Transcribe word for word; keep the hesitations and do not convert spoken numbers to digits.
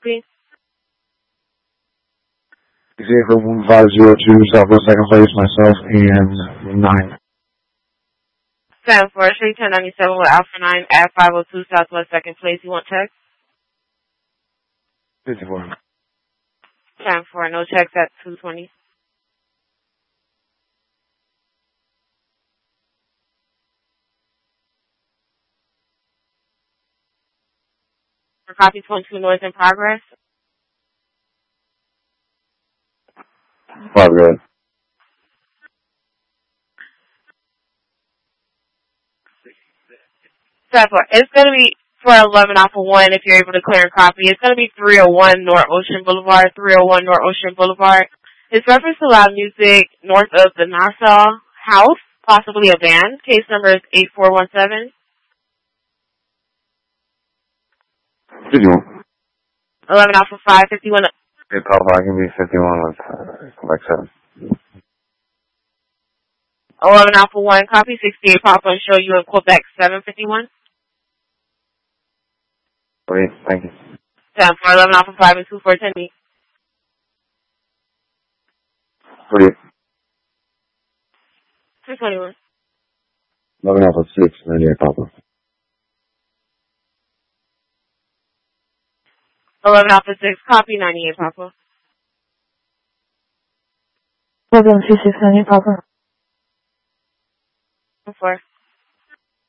Please. Xavier one five zero two, Southwest second place, myself, and nine. seven four, three ten ninety-seven with Alpha nine at five oh two Southwest second place. You want text? fifty-four. seven four, no text at two twenty. For copy twenty-two, noise in progress. Progress. seven four, it's going to be for eleven Alpha one if you're able to clear a copy. It's going to be three oh one North Ocean Boulevard, three oh one North Ocean Boulevard. It's reference to loud music north of the Nassau House, possibly a band. Case number is eight four one seven. fifty-one. eleven Alpha five, fifty-one. Hey, Papa, I can be fifty-one with uh, Quebec seven. eleven Alpha one, copy sixty-eight Papa and show you in Quebec seven fifty-one. Wait, thank you. seven four, eleven Alpha five and two four ten E. forty-eight. two twenty-one. eleven Alpha six, ninety-eight, Papa. eleven Alpha six, copy ninety-eight Papa. eleven two six, ninety-eight, Papa. four.